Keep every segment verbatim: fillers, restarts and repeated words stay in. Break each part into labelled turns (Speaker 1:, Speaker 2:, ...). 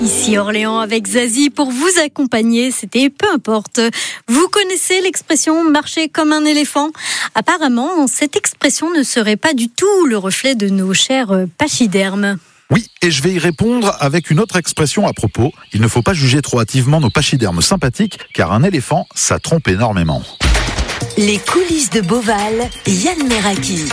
Speaker 1: Ici Orléans avec Zazie pour vous accompagner, c'était peu importe. Vous connaissez l'expression marcher comme un éléphant ? Apparemment, cette expression ne serait pas du tout le reflet de nos chers pachydermes.
Speaker 2: Oui, et je vais y répondre avec une autre expression à propos. Il ne faut pas juger trop hâtivement nos pachydermes sympathiques, car un éléphant, ça trompe énormément.
Speaker 3: Les coulisses de Beauval, Yann Meraki.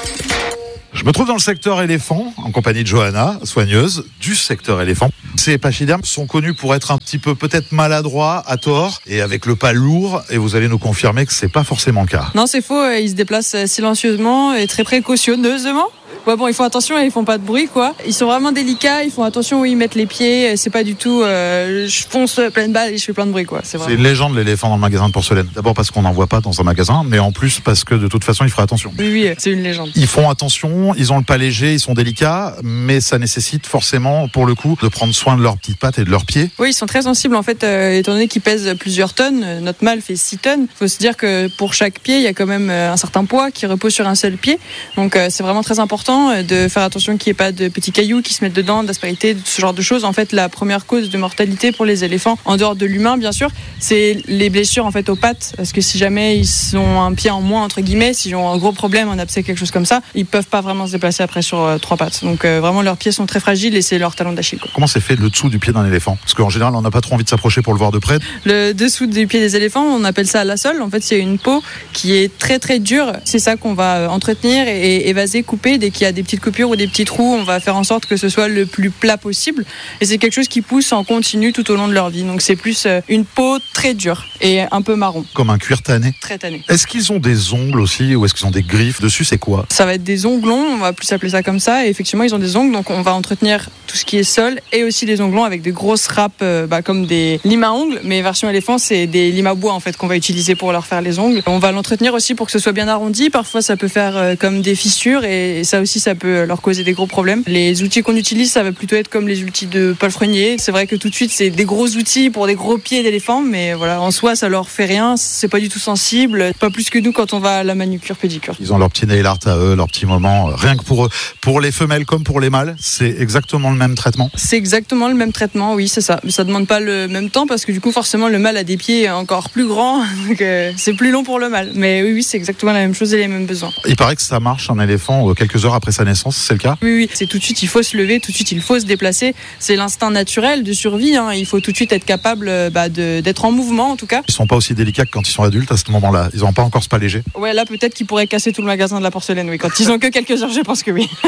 Speaker 2: Je me trouve dans le secteur éléphant, en compagnie de Johanna, soigneuse du secteur éléphant. Ces pachydermes sont connus pour être un petit peu peut-être maladroits, à tort, et avec le pas lourd, et vous allez nous confirmer que c'est pas forcément le cas.
Speaker 4: Non, c'est faux, ils se déplacent silencieusement et très précautionneusement. Ouais, bon, ils font attention et ils font pas de bruit, quoi. Ils sont vraiment délicats, ils font attention où ils mettent les pieds. C'est pas du tout, euh, je fonce pleine balle et je fais plein de bruit, quoi. C'est,
Speaker 2: c'est une légende, l'éléphant dans le magasin de porcelaine. D'abord parce qu'on n'en voit pas dans un magasin, mais en plus parce que de toute façon, il fera attention.
Speaker 4: Oui, oui, c'est une légende.
Speaker 2: Ils font attention, ils ont le pas léger, ils sont délicats, mais ça nécessite forcément, pour le coup, de prendre soin de leurs petites pattes et de leurs pieds.
Speaker 4: Oui, ils sont très sensibles, en fait, euh, étant donné qu'ils pèsent plusieurs tonnes. Notre mâle fait six tonnes. Il faut se dire que pour chaque pied, il y a quand même un certain poids qui repose sur un seul pied. Donc, euh, c'est vraiment très important de faire attention qu'il n'y ait pas de petits cailloux qui se mettent dedans, d'aspérités, ce genre de choses. En fait, la première cause de mortalité pour les éléphants, en dehors de l'humain, bien sûr, c'est les blessures en fait aux pattes. Parce que si jamais ils ont un pied en moins, entre guillemets, s'ils ont un gros problème, un abcès, quelque chose comme ça, ils peuvent pas vraiment se déplacer après sur euh, trois pattes. Donc euh, vraiment, leurs pieds sont très fragiles et c'est leur talon d'Achille, quoi.
Speaker 2: Comment c'est fait le dessous du pied d'un éléphant ? Parce qu'en général, on n'a pas trop envie de s'approcher pour le voir de près.
Speaker 4: Le dessous du pied des éléphants, on appelle ça la sole. En fait, c'est une peau qui est très très dure. C'est ça qu'on va entretenir et évaser, couper. Dès qu'il y a des petites coupures ou des petits trous, on va faire en sorte que ce soit le plus plat possible. Et c'est quelque chose qui pousse en continu tout au long de leur vie. Donc c'est plus une peau très dure et un peu marron.
Speaker 2: Comme un cuir tanné.
Speaker 4: Très tanné.
Speaker 2: Est-ce qu'ils ont des ongles aussi ou est-ce qu'ils ont des griffes dessus ? C'est quoi ?
Speaker 4: Ça va être des onglons, on va plus appeler ça comme ça. Et effectivement, ils ont des ongles, donc on va entretenir tout ce qui est sol et aussi des onglons avec des grosses râpes, euh, bah, comme des limes à ongles. Mais version éléphant, c'est des limes à bois en fait qu'on va utiliser pour leur faire les ongles. On va l'entretenir aussi pour que ce soit bien arrondi. Parfois, ça peut faire euh, comme des fissures et ça aussi, ça peut leur causer des gros problèmes. Les outils qu'on utilise, ça va plutôt être comme les outils de palefrenier. C'est vrai que tout de suite, c'est des gros outils pour des gros pieds d'éléphant, mais voilà, en soi, ça leur fait rien. C'est pas du tout sensible, pas plus que nous quand on va à la manucure pédicure.
Speaker 2: Ils ont leur petit nail art à eux, leur petit moment, rien que pour eux. Pour les femelles comme pour les mâles, c'est exactement le même traitement.
Speaker 4: C'est exactement le même traitement, oui, c'est ça. Mais ça demande pas le même temps parce que du coup, forcément, le mâle a des pieds encore plus grands, donc euh, c'est plus long pour le mâle. Mais oui, oui, c'est exactement la même chose et les mêmes besoins.
Speaker 2: Il paraît que ça marche un éléphant quelques heures après sa naissance, c'est le cas ?
Speaker 4: Oui, oui, c'est tout de suite, il faut se lever, tout de suite, il faut se déplacer. C'est l'instinct naturel de survie, hein. Il faut tout de suite être capable bah, de, d'être en mouvement, en tout cas.
Speaker 2: Ils sont pas aussi délicats que quand ils sont adultes à ce moment-là. Ils n'ont pas encore ce pas léger.
Speaker 4: Ouais, là, peut-être qu'ils pourraient casser tout le magasin de la porcelaine, oui. Quand ils ont que quelques heures, je pense que oui.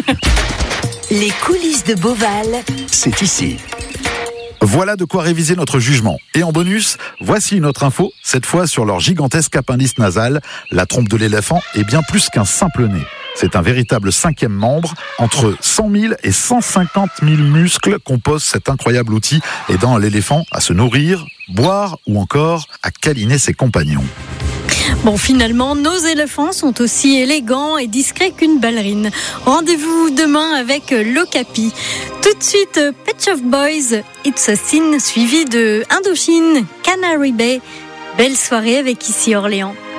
Speaker 3: Les coulisses de Beauval,
Speaker 2: c'est ici. Voilà de quoi réviser notre jugement. Et en bonus, voici une autre info, cette fois sur leur gigantesque appendice nasal. La trompe de l'éléphant est bien plus qu'un simple nez. C'est un véritable cinquième membre. Entre cent mille et cent cinquante mille muscles composent cet incroyable outil, aidant l'éléphant à se nourrir, boire ou encore à câliner ses compagnons.
Speaker 1: Bon, finalement, nos éléphants sont aussi élégants et discrets qu'une ballerine. Rendez-vous demain avec l'Okapi. Tout de suite, Pet Shop Boys, It's a Sin, suivi de Indochine, Canary Bay. Belle soirée avec Ici Orléans.